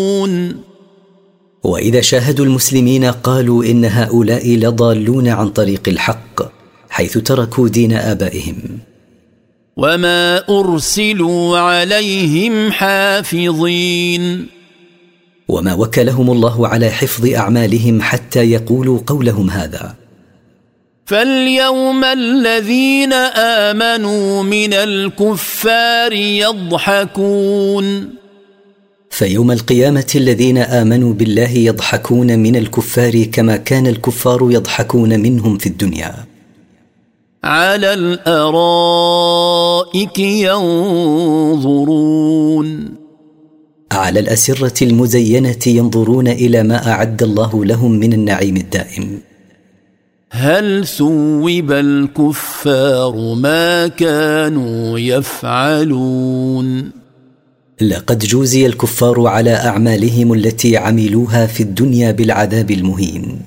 وإذا شاهدوا المسلمين قالوا إن هؤلاء لضالون عن طريق الحق حيث تركوا دين آبائهم. وما أرسلوا عليهم حافظين، وما وكلهم الله على حفظ أعمالهم حتى يقولوا قولهم هذا. فاليوم الذين آمنوا من الكفار يضحكون، فيوم القيامة الذين آمنوا بالله يضحكون من الكفار كما كان الكفار يضحكون منهم في الدنيا. على الأرائك ينظرون، على الأسرة المزينة ينظرون إلى ما أعد الله لهم من النعيم الدائم. هل ثوب الكفار ما كانوا يفعلون، لقد جوزي الكفار على أعمالهم التي عملوها في الدنيا بالعذاب المهين.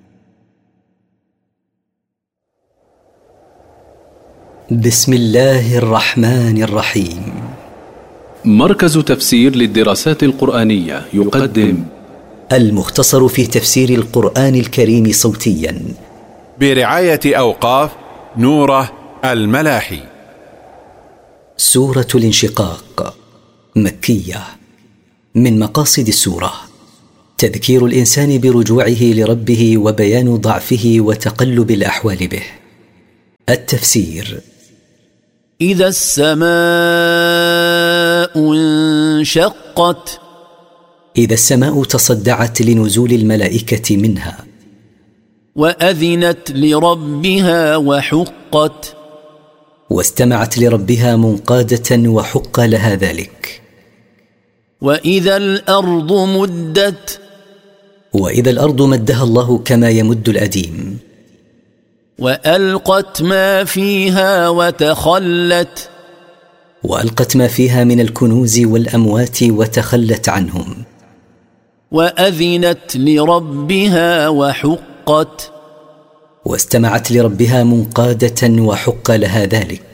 بسم الله الرحمن الرحيم. مركز تفسير للدراسات القرآنية يقدم المختصر في تفسير القرآن الكريم صوتيا برعاية أوقاف نوره الملاحي. سورة الانشقاق مكية. من مقاصد السورة تذكير الإنسان برجوعه لربه وبيان ضعفه وتقلب الأحوال به. التفسير: إذا السماء انشقت، إذا السماء تصدعت لنزول الملائكة منها. وأذنت لربها وحقت، واستمعت لربها منقادة وحق لها ذلك. وإذا الأرض مدت، وإذا الأرض مدها الله كما يمد الأديم. وألقت ما فيها وتخلت، وألقت ما فيها من الكنوز والأموات وتخلت عنهم. وأذنت لربها وحقت، واستمعت لربها منقادة وحق لها ذلك.